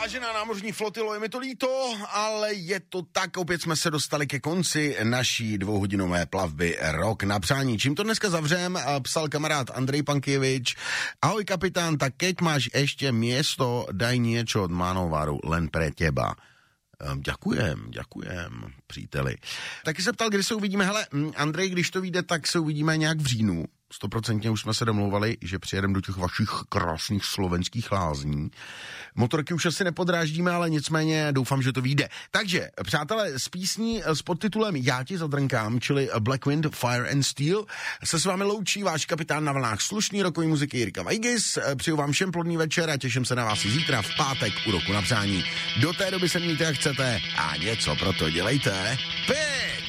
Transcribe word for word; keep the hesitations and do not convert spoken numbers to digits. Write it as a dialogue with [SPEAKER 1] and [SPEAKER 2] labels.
[SPEAKER 1] Vážená námořní flotilo, je mi to líto, ale je to tak, opět jsme se dostali ke konci naší dvouhodinové plavby Rok na přání. Čím to dneska zavřem, psal kamarád Andrej Pankievič. Ahoj kapitán, tak keď máš ešte miesto, daj niečo od Manovaru len pre teba. Ďakujem, ďakujem, příteli. Taky se ptal, kdy se uvidíme. Hele, Andrej, když to vyjde, tak se uvidíme nějak v říjnu. Stoprocentně už jsme se domlouvali, že přijedeme do těch vašich krásných slovenských lázní. Motorky už asi nepodráždíme, ale nicméně doufám, že to vyjde. Takže, přátelé, z písní s podtitulem Já ti zadrnkám, čili Black Wind, Fire and Steel, se s vámi loučí váš kapitán na vlnách slušný rokový muziky Jirka Vajgis. Přeju vám všem plodný večer a těším se na vás i zítra v pátek u Roku na přání. Do té doby se mějte jak chcete a něco pro to dělejte. Pět!